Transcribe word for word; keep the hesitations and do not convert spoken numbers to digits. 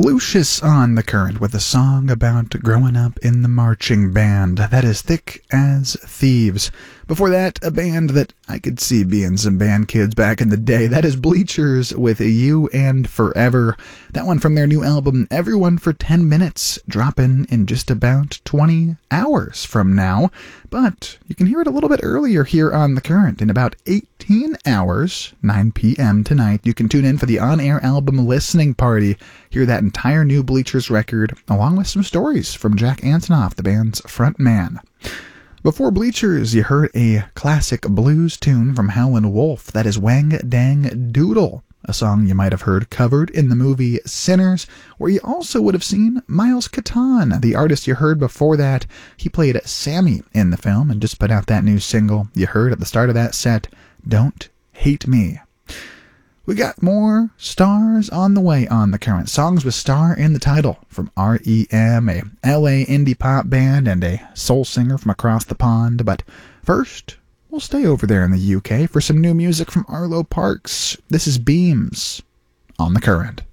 Lucius on the Current with a song about growing up in the marching band. That is Thick as Thieves. Before that, a band that I could see being some band kids back in the day. That is Bleachers with You and Forever. That one from their new album, Everyone for ten minutes, dropping in just about twenty hours from now. But you can hear it a little bit earlier here on The Current. In about eighteen hours, nine p.m. tonight, you can tune in for the on-air album listening party. Hear that entire new Bleachers record, along with some stories from Jack Antonoff, the band's front man. Before Bleachers, you heard a classic blues tune from Howlin' Wolf. That is Wang Dang Doodle, a song you might have heard covered in the movie Sinners, where you also would have seen Miles Catan, the artist you heard before that. He played Sammy in the film and just put out that new single you heard at the start of that set, Don't Hate Me. We got more stars on the way on The Current. Songs with star in the title from R E M, a L A indie pop band and a soul singer from across the pond. But first, we'll stay over there in the U K for some new music from Arlo Parks. This is Beams on The Current.